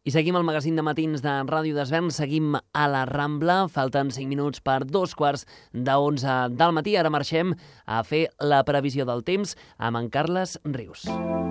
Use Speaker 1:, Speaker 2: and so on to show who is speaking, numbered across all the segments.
Speaker 1: I seguim el magazín de matins de Ràdio Desvern, seguim a la Rambla, falten 5 minuts per 2:15 del matí. Ara marxem a fer la previsió del temps amb en Carles Rius.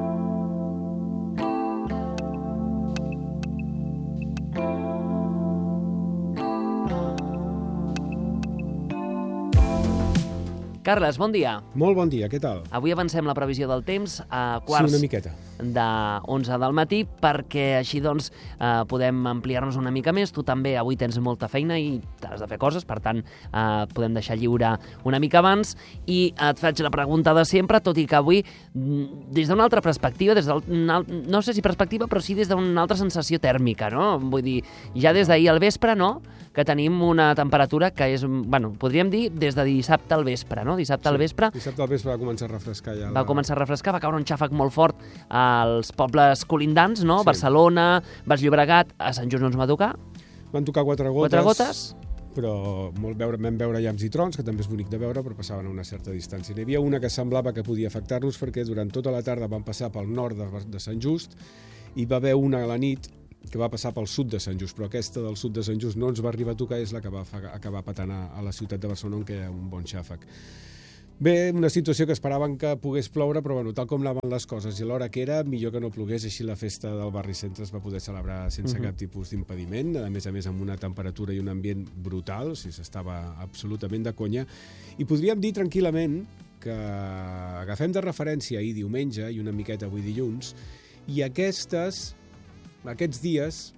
Speaker 1: Carles, bon dia.
Speaker 2: Molt bon dia, què tal?
Speaker 1: Avui avancem la previsió del temps a
Speaker 2: Sí,
Speaker 1: quarts
Speaker 2: una miqueta.
Speaker 1: de 11 del matí perquè així doncs podem ampliar-nos una mica més. Tu també avui tens molta feina i t'has de fer coses, per tant podem deixar lliure una mica abans i et faig la pregunta de sempre, tot i que avui des d'una altra perspectiva, no sé si perspectiva, però sí des d'una altra sensació tèrmica, no? Vull dir, ja des d'ahir al vespre, no?, que tenim una temperatura que és, bueno, podríem dir des de dissabte al vespre, no? Dissabte al vespre
Speaker 2: va començar a refrescar ja.
Speaker 1: Va començar a refrescar, va caure un xàfec molt fort als pobles colindants, no?
Speaker 2: Sí.
Speaker 1: Barcelona, Baix Llobregat, a Sant Just no ens va tocar.
Speaker 2: Van tocar 4 gotes.
Speaker 1: 4 gotes.
Speaker 2: Però vam veure llamps i trons, que també és bonic de veure, però passaven a una certa distància. N'hi havia una que semblava que podia afectar-nos perquè durant tota la tarda van passar pel nord de Sant Just i va haver una a la nit que va passar pel sud de Sant Just, però aquesta del sud de Sant Just no ens va arribar a tocar, és la que va acabar patant a la ciutat de Barcelona, on queda un bon xàfec. Bé, una situació que esperaven que pogués ploure, però bueno, tal com anaven les coses i a l'hora que era, millor que no plogués, així la festa del barri centre es va poder celebrar sense cap tipus d'impediment, a més amb una temperatura i un ambient brutal, o sigui, s'estava absolutament de conya, i podríem dir tranquil·lament que agafem de referència ahir diumenge i una miqueta avui dilluns, i aquests dies,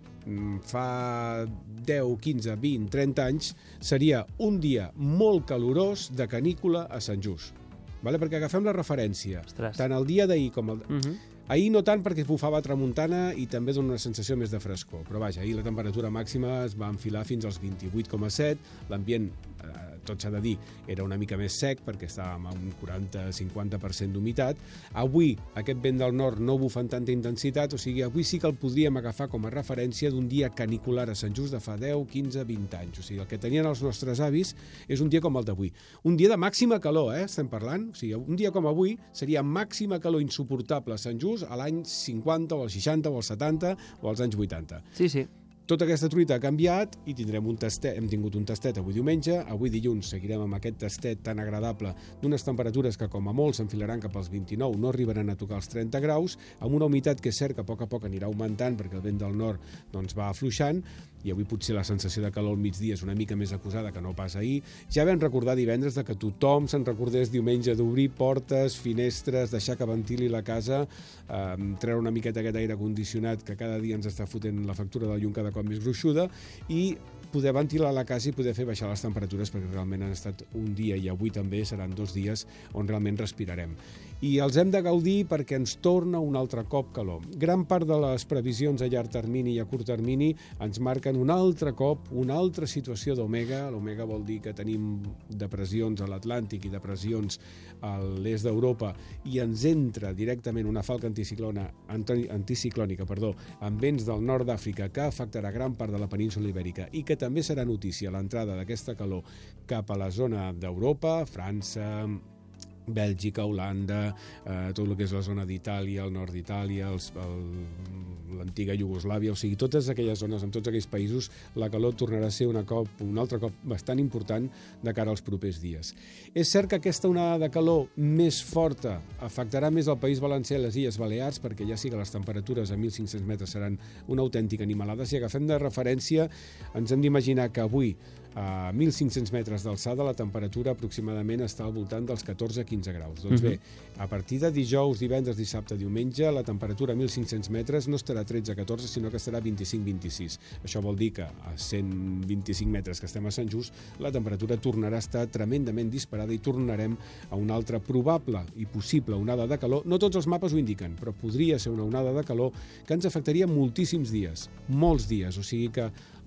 Speaker 2: fa 10, 15, 20, 30 anys, seria un dia molt calorós de canícula a Sant Just. Vale? Perquè agafem la referència.
Speaker 1: Ostres.
Speaker 2: Tant el dia d'ahir com el... Ahir no tant perquè bufava tramuntana i també dona una sensació més de frescor, però vaja, ahir la temperatura màxima es va enfilar fins als 28,7, l'ambient, tot s'ha de dir, era una mica més sec perquè estàvem a un 40-50% d'humitat. Avui aquest vent del nord no bufa amb tanta intensitat, o sigui, avui sí que el podríem agafar com a referència d'un dia canicular a Sant Just de fa 10, 15, 20 anys. O sigui, el que tenien els nostres avis és un dia com el d'avui. Un dia de màxima calor, estem parlant. O sigui, un dia com avui seria màxima calor insuportable a Sant Just a l'any 50 o als 60 o als 70 o als anys 80.
Speaker 1: Sí, sí.
Speaker 2: Tota aquesta truita ha canviat i tindrem un tastet. Hem tingut un tastet avui diumenge, avui dilluns seguirem amb aquest tastet tan agradable d'unes temperatures que com a molt s'enfilaran cap als 29, no arribaran a tocar els 30 graus, amb una humitat que és cert que a poc anirà augmentant perquè el vent del nord doncs, va afluixant, i avui potser la sensació de calor al migdia és una mica més acusada que no pas ahir. Ja vam recordar divendres de que tothom se'n recordés diumenge d'obrir portes, finestres, deixar que ventili la casa, treure una miqueta aquest aire condicionat que cada dia ens està fotent la factura del llum cada cop més gruixuda i poder ventilar la casa i poder fer baixar les temperatures perquè realment han estat un dia i avui també seran 2 dies on realment respirarem. I els hem de gaudir perquè ens torna un altre cop calor. Gran part de les previsions a llarg termini i a curt termini ens marquen un altre cop, una altra situació d'Omega. L'Omega vol dir que tenim depressions a l'Atlàntic i depressions a l'est d'Europa i ens entra directament una falca anticiclònica amb vents del nord d'Àfrica que afectarà gran part de la península Ibèrica i que també serà notícia l'entrada d'aquesta calor cap a la zona d'Europa, França, Bèlgica, Holanda, tot el que és la zona d'Itàlia, el nord d'Itàlia, l'antiga Iugoslàvia, o sigui, totes aquelles zones, en tots aquells països, la calor tornarà a ser un altre cop bastant important de cara als propers dies. És cert que aquesta onada de calor més forta afectarà més el País Valencià i les Illes Balears, perquè ja sí que les temperatures a 1.500 metres seran una autèntica animalada. Si agafem de referència, ens hem d'imaginar que avui a 1.500 metres d'alçada la temperatura aproximadament està al voltant dels 14-15 graus. Doncs bé, a partir de dijous, divendres, dissabte, diumenge, la temperatura a 1.500 metres no estarà 13-14, sinó que estarà 25-26. Això vol dir que a 125 metres que estem a Sant Just, la temperatura tornarà a estar tremendament disparada i tornarem a una altra probable i possible onada de calor. No tots els mapes ho indiquen, però podria ser una onada de calor que ens afectaria moltíssims dies, molts dies. O sigui que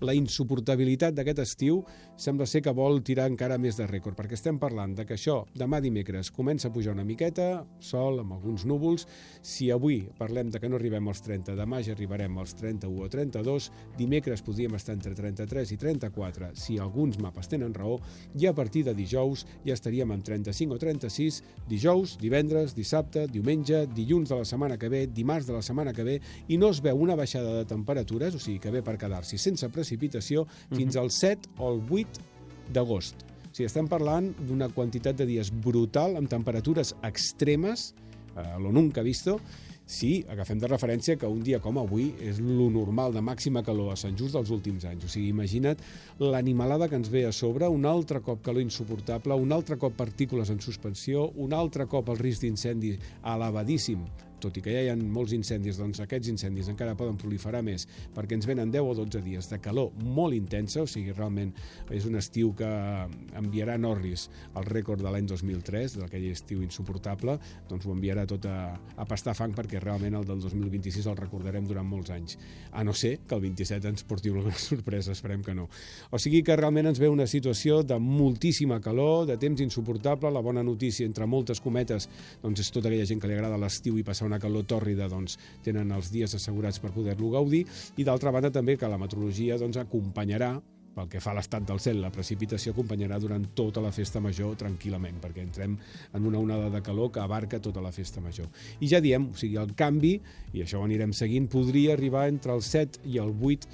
Speaker 2: la insuportabilitat d'aquest estiu sembla ser que vol tirar encara més de rècord, perquè estem parlant de que això, demà dimecres, comença a pujar una miqueta, sol, amb alguns núvols. Si avui parlem de que no arribem als 30, demà ja arribarem als 31 o 32, dimecres podríem estar entre 33 i 34, si alguns mapes tenen raó, i a partir de dijous ja estaríem amb 35 o 36, dijous, divendres, dissabte, diumenge, dilluns de la setmana que ve, dimarts de la setmana que ve, i no es veu una baixada de temperatures, o sigui que ve per quedar-s'hi sense precipitació, fins al 7 o el 8 d'agost. O sigui, estem parlant d'una quantitat de dies brutal, amb temperatures extremes, lo nunca visto, si agafem de referència que un dia com avui és lo normal de màxima calor a Sant Just dels últims anys. O sigui, imagina't l'animalada que ens ve a sobre, un altre cop calor insuportable, un altre cop partícules en suspensió, un altre cop el risc d'incendi elevadíssim. Tot i que ja hi ha molts incendis, doncs aquests incendis encara poden proliferar més, perquè ens venen 10 o 12 dies de calor molt intensa, o sigui, realment és un estiu que enviarà Norris el rècord de l'any 2003, d'aquell estiu insuportable, doncs ho enviarà tot a pastar fang, perquè realment el del 2026 el recordarem durant molts anys. A no ser que el 27 ens porti alguna sorpresa, esperem que no. O sigui que realment ens ve una situació de moltíssima calor, de temps insuportable. La bona notícia, entre moltes cometes, doncs és tota aquella gent que li agrada l'estiu i passar una calor tòrrida, doncs tenen els dies assegurats per poder-lo gaudir, i d'altra banda també que la meteorologia doncs acompanyarà, pel que fa a l'estat del cel, la precipitació acompanyarà durant tota la festa major tranquil·lament, perquè entrem en una onada de calor que abarca tota la festa major. I ja diem, o sigui, el canvi, i això ho anirem seguint, podria arribar entre el 7 i el 8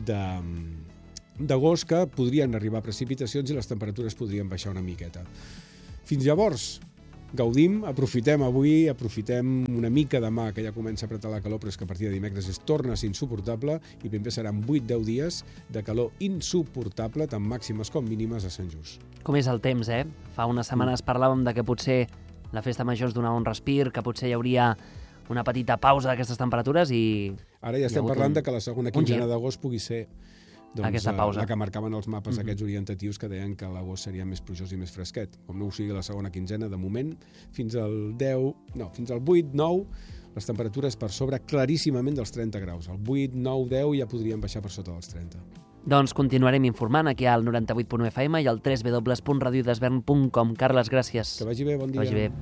Speaker 2: d'agost, que podrien arribar precipitacions i les temperatures podrien baixar una miqueta. Fins llavors, gaudim, aprofitem avui, aprofitem una mica demà, que ja comença a apretar la calor, però és que a partir de dimecres torna a ser insuportable, i ben bé seran 8-10 dies de calor insuportable, tant màximes com mínimes a Sant Just.
Speaker 1: Com és el temps, eh? Fa unes setmanes parlàvem de que potser la festa major es donava un respir, que potser hi hauria una petita pausa d'aquestes temperatures i...
Speaker 2: Ara ja estem parlant de que la segona quinzena d'agost pugui ser
Speaker 1: aquesta pausa,
Speaker 2: la que marcaven els mapes aquests orientatius, que deien que l'agost seria més plujós i més fresquet. Com no ho sigui la segona quinzena, de moment, fins al 8-9, les temperatures per sobre claríssimament dels 30 graus. El 8, 9, 10 ja podrien baixar per sota dels 30.
Speaker 1: Doncs continuarem informant aquí al 98.1 FM i al www.radiodesvern.com. Carles, gràcies.
Speaker 2: Que vagi bé, bon dia.
Speaker 1: Que vagi bé.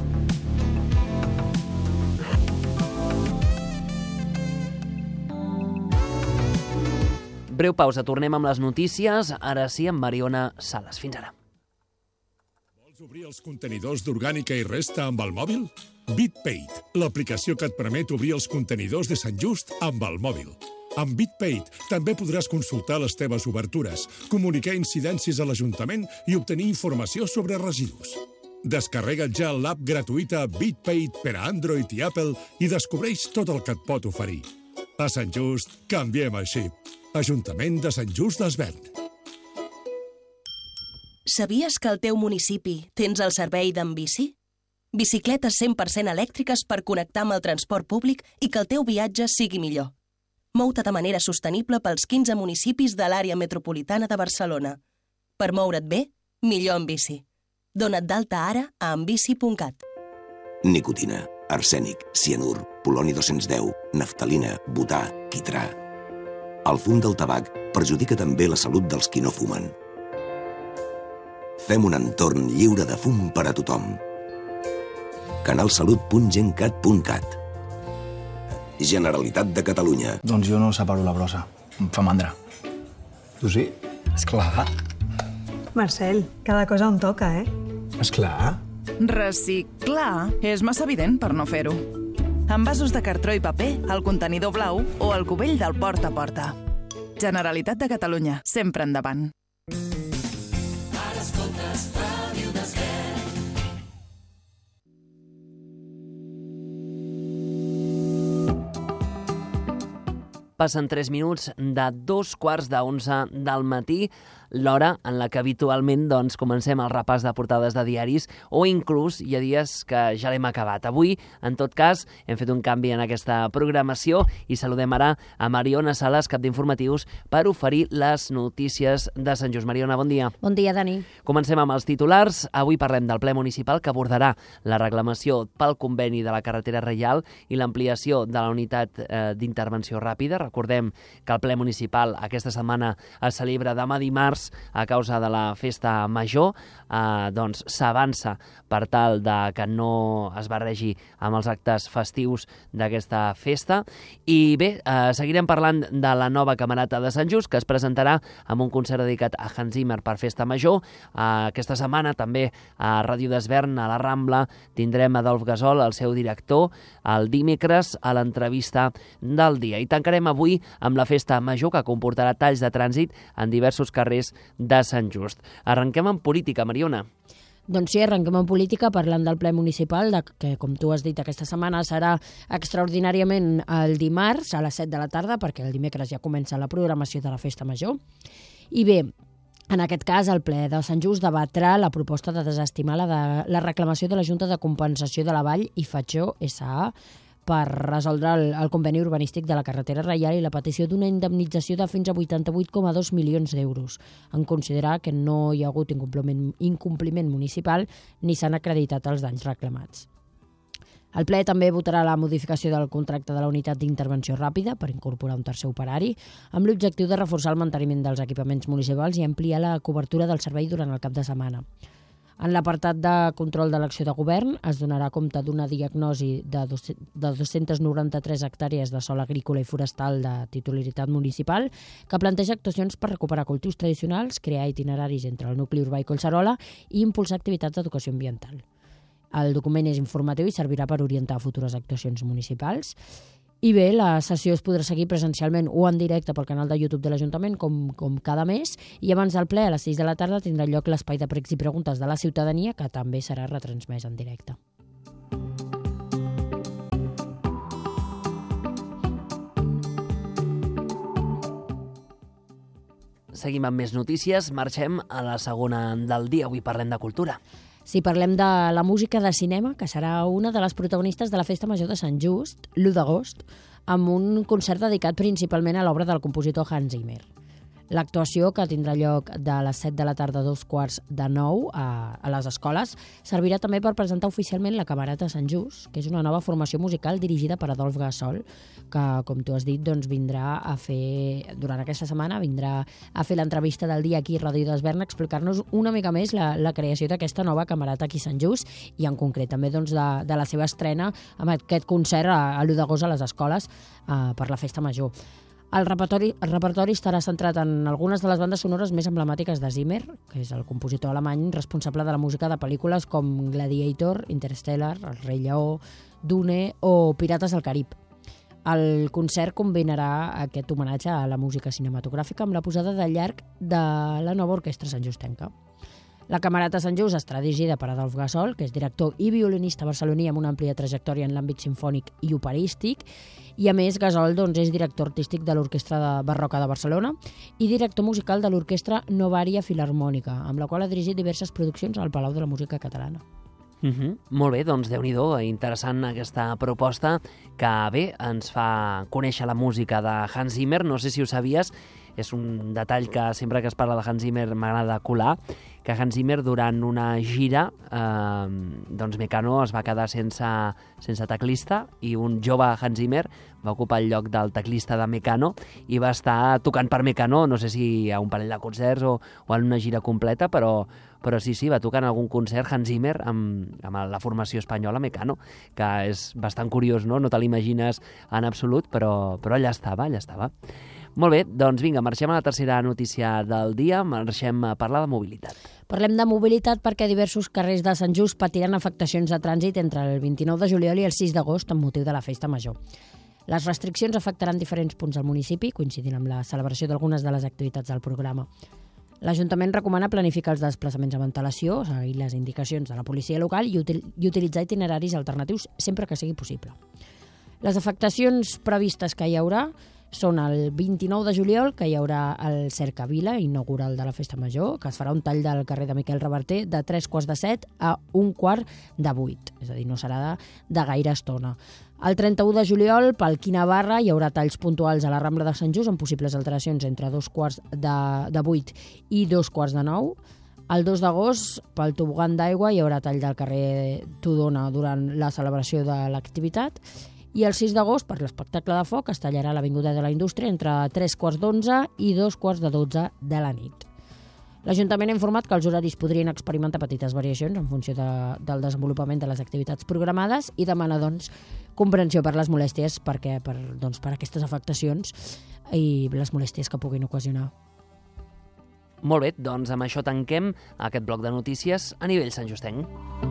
Speaker 1: Breu pausa, tornem amb les notícies, ara sí amb Mariona Sales. Fins ara.
Speaker 3: Vols obrir els contenidors d'orgànica i resta amb el mòbil? BitPaid, l'aplicació que et permet obrir els contenidors de Sant Just amb el mòbil. Amb BitPaid també podràs consultar les teves obertures, comunicar incidències a l'Ajuntament i obtenir informació sobre residus. Descarrega't ja l'app gratuïta BitPaid per a Android i Apple i descobreix tot el que et pot oferir. A Sant Just, canviem el xip. Ajuntament de Sant Just Desvern.
Speaker 4: Sabies que al teu municipi tens el servei d'Enbici? Bicicletes 100% elèctriques per connectar amb el transport públic i que el teu viatge sigui millor. Mou-te de manera sostenible pels 15 municipis de l'àrea metropolitana de Barcelona. Per moure't bé, millor en bici. Dona't d'alta ara a enbici.cat.
Speaker 5: Nicotina, arsènic, cianur, poloni 210, naftalina, butà, quitrà. El fum del tabac perjudica també la salut dels qui no fumen. Fem un entorn lliure de fum per a tothom. Canalsalut.gencat.cat. Generalitat de Catalunya.
Speaker 6: Doncs jo no separo la brossa. Em fa mandra.
Speaker 7: Tu sí?
Speaker 6: Esclar.
Speaker 8: Marcel, cada cosa on toca, eh?
Speaker 7: Esclar.
Speaker 9: Reciclar és massa evident per no fer-ho. Envasos de cartró i paper, el contenidor blau o el cubell del porta a porta. Generalitat de Catalunya, sempre endavant. Ara escoltes Ràdio Desvern.
Speaker 1: Passen 3 minuts de 2:15 del matí. l'hora en la que habitualment doncs, comencem el repàs de portades de diaris o inclús hi ha dies que ja l'hem acabat. Avui, en tot cas, hem fet un canvi en aquesta programació i saludem ara a Mariona Sales, cap d'informatius, per oferir les notícies de Sant Just. Mariona, bon dia.
Speaker 10: Bon dia, Dani.
Speaker 1: Comencem amb els titulars. Avui parlem del ple municipal que abordarà la reclamació pel conveni de la carretera Reial i l'ampliació de la unitat d'intervenció ràpida. Recordem que el ple municipal aquesta setmana es celebra demà dimarts a causa de la festa major. Doncs s'avança per tal de que no es barregi amb els actes festius d'aquesta festa. I bé, seguirem parlant de la nova Camerata de Sant Just, que es presentarà amb un concert dedicat a Hans Zimmer per festa major. Aquesta setmana també a Ràdio d'Esvern, a la Rambla, tindrem Adolf Gasol, el seu director, el dimecres a l'entrevista del dia. I tancarem avui amb la festa major, que comportarà talls de trànsit en diversos carrers de Sant Just. Arrenquem en política, Mariona.
Speaker 10: Doncs sí, arrenquem en política parlant del ple municipal, que, com tu has dit, aquesta setmana serà extraordinàriament el dimarts a les 7 de la tarda, perquè el dimecres ja comença la programació de la festa major. I bé, en aquest cas, el ple de Sant Just debatrà la proposta de desestimar la reclamació de la Junta de Compensació de la Vall i Fatxó S.A. per resoldre el conveni urbanístic de la carretera Reial i la petició d'una indemnització de fins a 88,2 milions d'euros, en considerar que no hi ha hagut incompliment municipal ni s'han acreditat els danys reclamats. El ple també votarà la modificació del contracte de la unitat d'intervenció ràpida per incorporar un tercer operari, amb l'objectiu de reforçar el manteniment dels equipaments municipals i ampliar la cobertura del servei durant el cap de setmana. En l'apartat de control de l'acció de govern es donarà compte d'una diagnosi de 293 hectàrees de sòl agrícola i forestal de titularitat municipal que planteja actuacions per recuperar cultius tradicionals, crear itineraris entre el nucli urbà i Collserola i impulsar activitats d'educació ambiental. El document és informatiu i servirà per orientar futures actuacions municipals. I bé, la sessió es podrà seguir presencialment o en directe pel canal de YouTube de l'Ajuntament com cada mes, i abans del ple, a les 6 de la tarda, tindrà lloc l'espai de pregs i preguntes de la ciutadania, que també serà retransmès en directe.
Speaker 1: Seguim amb més notícies, marxem a la segona del dia. Avui parlem de cultura.
Speaker 10: Si parlem de la música de cinema, que serà una de les protagonistes de la Festa Major de Sant Just, l'1 d'agost, amb un concert dedicat principalment a l'obra del compositor Hans Zimmer. L'actuació, que tindrà lloc de les 7 de la tarda a 8:45 a les escoles, servirà també per presentar oficialment la Camerata de Sant Just, que és una nova formació musical dirigida per Adolf Gasol, que, com tu has dit, doncs, vindrà a fer, durant aquesta setmana, vindrà a fer l'entrevista del dia aquí a Ràdio d'Esvern, a explicar-nos una mica més la creació d'aquesta nova Camerata aquí a Sant Just i, en concret, també doncs, de la seva estrena amb aquest concert a l'1 d'agost a les escoles per la Festa Major. El repertori estarà centrat en algunes de les bandes sonores més emblemàtiques de Zimmer, que és el compositor alemany responsable de la música de pel·lícules com Gladiator, Interstellar, El rei lleó, Dune o Pirates del Carib. El concert combinarà aquest homenatge a la música cinematogràfica amb la posada de llarg de la nova orquestra santjustenca. La Camerata de Sant Just estarà dirigida per Adolf Gasol, que és director i violinista barceloní amb una àmplia trajectòria en l'àmbit simfònic i operístic, i a més Gasol és director artístic de l'Orquestra Barroca de Barcelona i director musical de l'Orquestra Novaria Filharmònica, amb la qual ha dirigit diverses produccions al Palau de la Música Catalana.
Speaker 1: Molt bé, doncs Déu-n'hi-do, interessant aquesta proposta que bé, ens fa conèixer la música de Hans Zimmer. No sé si ho sabies, és un detall que sempre que es parla de Hans Zimmer m'agrada colar, que Hans Zimmer durant una gira, doncs Mecano es va quedar sense teclista i un jove Hans Zimmer va ocupar el lloc del teclista de Mecano i va estar tocant per Mecano, no sé si a un parell de concerts o en una gira completa, però sí, va tocar en algun concert Hans Zimmer amb la formació espanyola Mecano, que és bastant curiós, no? No te l'imagines en absolut, però allà estava. Molt bé, doncs vinga, marxem a la tercera notícia del dia, marxem a parlar de mobilitat.
Speaker 10: Parlem de mobilitat perquè diversos carrers de Sant Just patiran afectacions de trànsit entre el 29 de juliol i el 6 d'agost amb motiu de la Festa Major. Les restriccions afectaran diferents punts del municipi, coincidint amb la celebració d'algunes de les activitats del programa. L'Ajuntament recomana planificar els desplaçaments amb antelació, seguir les indicacions de la policia local i utilitzar itineraris alternatius sempre que sigui possible. Les afectacions previstes que hi haurà són el 29 de juliol, que hi haurà el Cercavila, inaugural de la Festa Major, que es farà un tall del carrer de Miquel Reverter de 7:45 a 7:15, és a dir, no serà de gaire estona. El 31 de juliol, pel Quina Barra, hi haurà talls puntuals a la Rambla de Sant Just amb possibles alteracions entre 7:15 i 9:15. El 2 d'agost, pel tobogan d'aigua, hi haurà tall del carrer Tudona durant la celebració de l'activitat. I el 6 d'agost, per l'espectacle de foc, es tallarà l'Avinguda de la Indústria entre 3:15 i 2:12 de la nit. L'Ajuntament ha informat que els horaris podrien experimentar petites variacions en funció del desenvolupament de les activitats programades i demana, doncs, comprensió per les molèsties per aquestes afectacions i les molèsties que puguin ocasionar.
Speaker 1: Molt bé, doncs amb això tanquem aquest bloc de notícies a nivell santjustenc.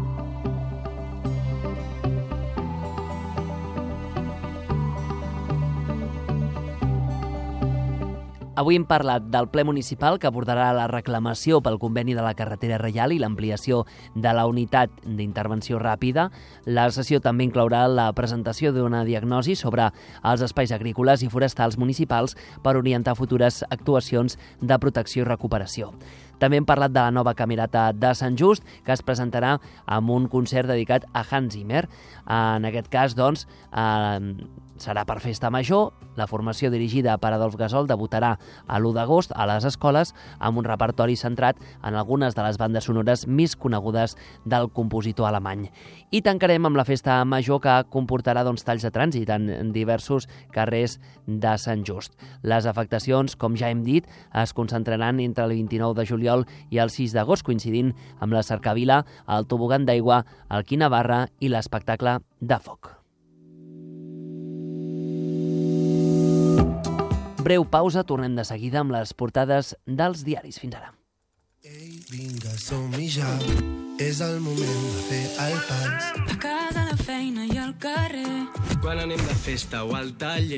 Speaker 1: Avui hem parlat del ple municipal que abordarà la reclamació pel conveni de la carretera reial i l'ampliació de la unitat d'intervenció ràpida. La sessió també inclourà la presentació d'una diagnosi sobre els espais agrícoles i forestals municipals per orientar futures actuacions de protecció i recuperació. També hem parlat de la nova camerata de Sant Just, que es presentarà amb un concert dedicat a Hans Zimmer. En aquest cas, doncs, serà per Festa Major. La formació dirigida per Adolf Gasol debutarà a l'1 d'agost a les escoles amb un repertori centrat en algunes de les bandes sonores més conegudes del compositor alemany. I tancarem amb la Festa Major, que comportarà talls de trànsit en diversos carrers de Sant Just. Les afectacions, com ja hem dit, es concentraran entre el 29 de juliol i el 6 d'agost, coincidint amb la Cercavila, el tobogan d'aigua, el Quina Barra i l'espectacle de foc. Breu pausa, tornem de seguida amb les portades dels diaris. Fins ara.
Speaker 11: Ei, vinga, som-hi ja. És el moment de fer el pas.
Speaker 12: A casa, a la feina i al carrer.
Speaker 11: Quan anem de festa o al taller.